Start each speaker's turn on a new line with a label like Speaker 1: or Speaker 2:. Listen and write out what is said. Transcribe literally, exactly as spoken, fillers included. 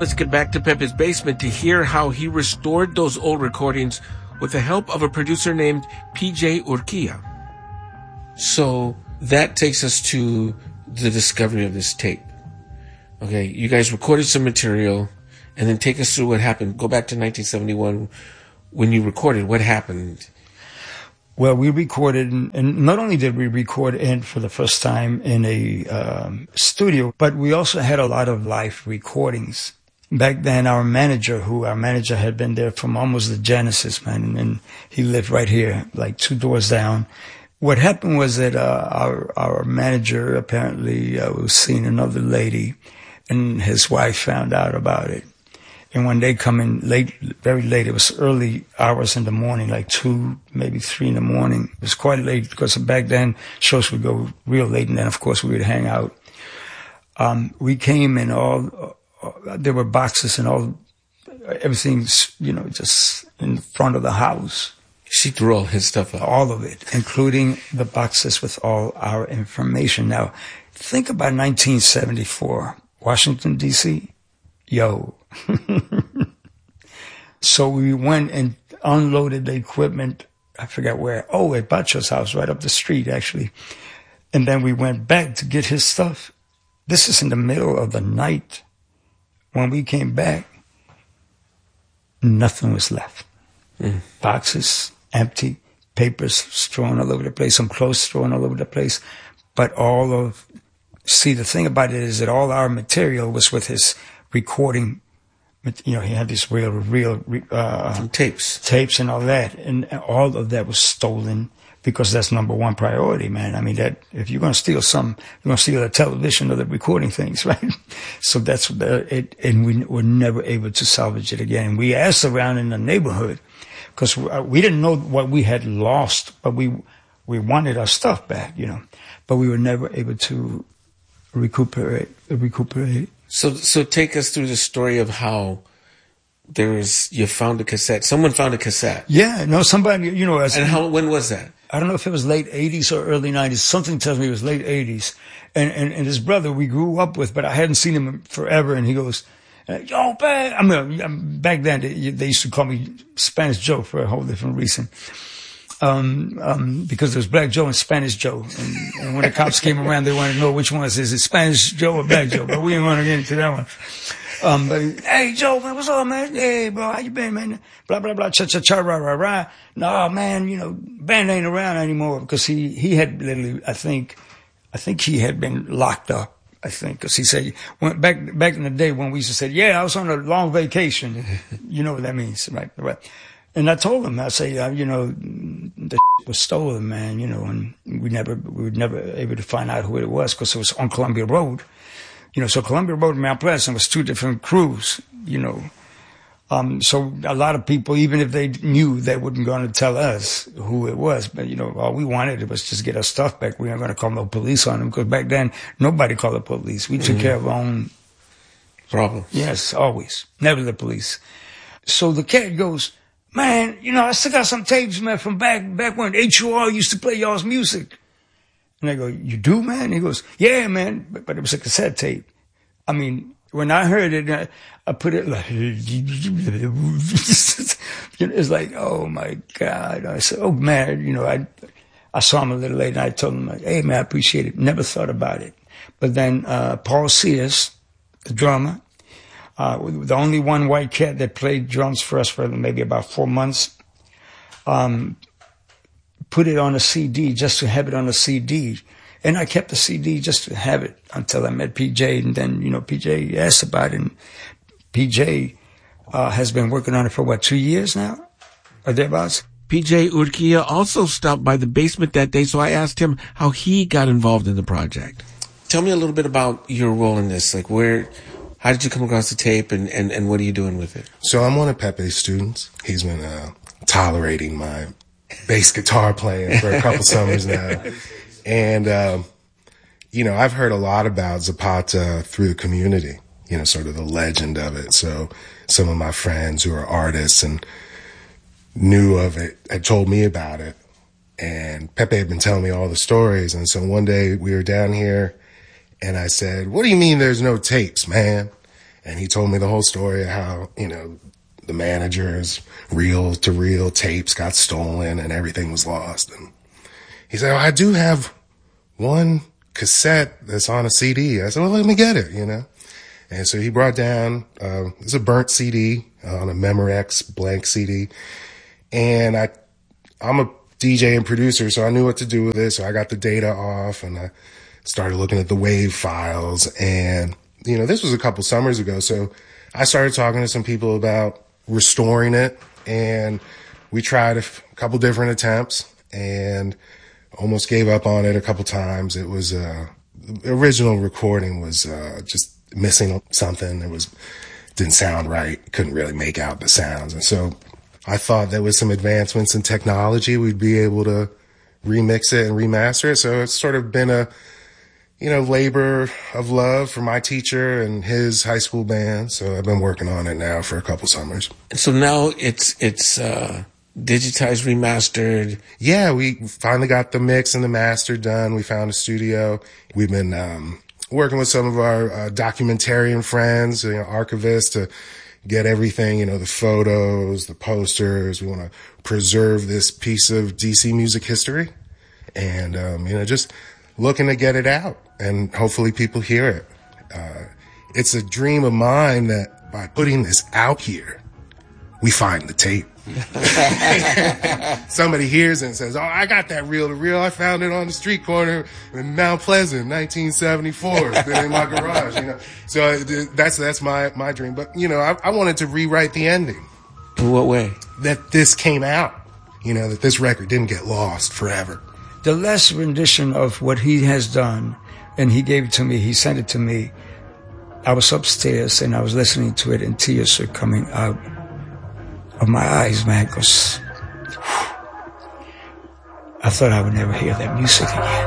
Speaker 1: Let's get back to Pepe's basement to hear how he restored those old recordings with the help of a producer named P J Urquia. So that takes us to the discovery of this tape. Okay, you guys recorded some material, and then take us through what happened. Go back to nineteen seventy-one when you recorded. What happened?
Speaker 2: Well, we recorded, and not only did we record in for the first time in a um, studio, but we also had a lot of live recordings. Back then, our manager, who our manager had been there from almost the Genesis, man, and he lived right here, like two doors down. What happened was that uh, our our manager apparently uh, was seeing another lady, and his wife found out about it. And when they come in late, very late, it was early hours in the morning, like two, maybe three in the morning. It was quite late because back then shows would go real late, and then of course we would hang out. Um, we came and all, uh, there were boxes and all, everything's, you know, just in front of the house.
Speaker 1: She threw all his stuff out.
Speaker 2: All of it, including the boxes with all our information. Now, think about nineteen seventy-four, Washington, D C Yo. So we went and unloaded the equipment. I forgot where. Oh, at Bacho's house, right up the street, actually. And then we went back to get his stuff. This is in the middle of the night. When we came back, nothing was left. Mm. Boxes, empty, papers strewn all over the place, some clothes strewn all over the place. But all of, see, the thing about it is that all our material was with his recording. You know, he had these real, real, uh,
Speaker 1: tapes,
Speaker 2: tapes and all that. And all of that was stolen because that's number one priority, man. I mean, that, if you're going to steal some, you're going to steal the television or the recording things, right? So that's the, it, and we were never able to salvage it again. We asked around in the neighborhood because we didn't know what we had lost, but we, we wanted our stuff back, you know, but we were never able to recuperate, recuperate.
Speaker 1: So, so take us through the story of how there is, you found a cassette. Someone found a cassette.
Speaker 2: Yeah, no, somebody, you know. As,
Speaker 1: and how, when was that?
Speaker 2: I don't know if it was late eighties or early nineties. Something tells me it was late eighties. And, and, and his brother we grew up with, but I hadn't seen him forever. And he goes, yo, man, I mean, back then they, they used to call me Spanish Joe for a whole different reason. Um, um, because there was Black Joe and Spanish Joe. And, and when the cops came around, they wanted to know which one is it, Spanish Joe or Black Joe, but we didn't want to get into that one. Um, but, hey, Joe, man, what's up, man? Hey, bro, how you been, man? Blah, blah, blah, cha, cha, cha, rah, rah, rah. No, man, you know, band ain't around anymore because he, he had literally, I think, I think he had been locked up. I think, because he said, when, back, back in the day when we used to say, yeah, I was on a long vacation. You know what that means, right? Right. And I told him, I say, uh, you know, the was stolen, man, you know, and we never, we were never able to find out who it was because it was on Columbia Road. You know, so Columbia Road and Mount Pleasant was two different crews, you know. Um, so a lot of people, even if they knew, they wouldn't going to tell us who it was. But, you know, all we wanted was just get our stuff back. We weren't going to call no police on them because back then, nobody called the police. We took mm-hmm. care of our own
Speaker 1: problems.
Speaker 2: Yes, always. Never the police. So the cat goes, man, you know, I still got some tapes, man, from back, back when H U R used to play y'all's music. And I go, you do, man? He goes, yeah, man. But, but it was a cassette tape. I mean, when I heard it, I, I put it like, it's like, oh my God. I said, oh man, you know, I, I saw him a little later and I told him, like, hey man, I appreciate it. Never thought about it. But then, uh, Paul Sears, the drummer, uh, the only one white cat that played drums for us for maybe about four months, um, put it on a C D just to have it on a C D. And I kept the C D just to have it until I met P J. And then, you know, P J asked about it. And P J uh, has been working on it for, what, two years now? Or thereabouts?
Speaker 1: P J Urquia also stopped by the basement that day, so I asked him how he got involved in the project. Tell me a little bit about your role in this. Like, where, how did you come across the tape, and, and, and what are you doing with it?
Speaker 3: So I'm one of Pepe's students. He's been uh, tolerating my bass guitar playing for a couple summers now. And, um, you know, I've heard a lot about Zapata through the community, you know, sort of the legend of it. So some of my friends who are artists and knew of it had told me about it. And Pepe had been telling me all the stories. And so one day we were down here and I said, what do you mean there's no tapes, man? And he told me the whole story of how, you know, the manager's reel to reel tapes got stolen and everything was lost. And he said, oh, I do have one cassette that's on a C D. I said, well, let me get it, you know. And so he brought down, uh, it's a burnt C D uh, on a Memorex blank C D. And I, I'm a D J and producer, so I knew what to do with it. So I got the data off and I started looking at the WAV files. And, you know, this was a couple summers ago. So I started talking to some people about restoring it. And we tried a f- couple different attempts and almost gave up on it a couple times. It was, uh, the original recording was, uh, just missing something. It was, didn't sound right. Couldn't really make out the sounds. And so I thought that with some advancements in technology, we'd be able to remix it and remaster it. So it's sort of been a, you know, labor of love for my teacher and his high school band. So I've been working on it now for a couple summers.
Speaker 1: So now it's, it's, uh, digitized, remastered.
Speaker 3: Yeah, we finally got the mix and the master done. We found a studio. We've been, um, working with some of our uh, documentarian friends, you know, archivists to get everything, you know, the photos, the posters. We want to preserve this piece of D C music history and, um, you know, just looking to get it out and hopefully people hear it. Uh, it's a dream of mine that by putting this out here, we find the tape. Somebody hears it and says, oh, I got that reel to reel. I found it on the street corner in Mount Pleasant, nineteen seventy-four. It's been in my garage, you know. So that's that's my, my dream. But, you know, I, I wanted to rewrite the ending.
Speaker 1: In what way?
Speaker 3: That this came out, you know, that this record didn't get lost forever.
Speaker 2: The last rendition of what he has done, and he gave it to me, he sent it to me. I was upstairs and I was listening to it and tears were coming out of my eyes, man, because I thought I would never hear that music again.